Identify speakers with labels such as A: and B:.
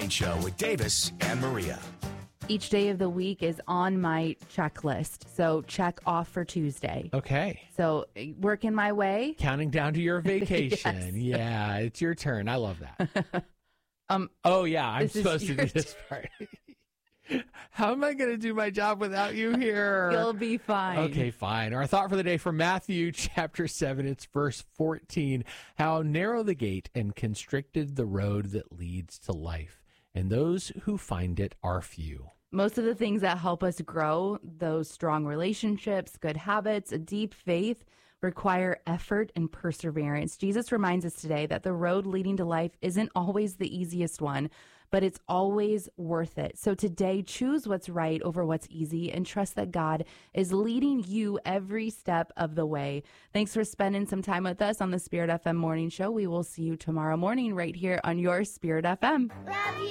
A: Morning Show with Davis and Maria.
B: Each day of the week is on my checklist. So check off for Tuesday.
C: Okay.
B: So working my way.
C: Counting down to your vacation.
B: Yes.
C: Yeah, it's your turn. I love that. Oh, yeah, I'm supposed to do this part. How am I going to do my job without you here?
B: You'll be fine.
C: Okay, fine. Our thought for the day from Matthew chapter 7, it's verse 14. How narrow the gate and constricted the road that leads to life, and those who find it are few.
B: Most of the things that help us grow, those strong relationships, good habits, a deep faith, require effort and perseverance. Jesus reminds us today that the road leading to life isn't always the easiest one, but it's always worth it. So today, choose what's right over what's easy and trust that God is leading you every step of the way. Thanks for spending some time with us on the Spirit FM Morning Show. We will see you tomorrow morning right here on your Spirit FM.
D: Love you.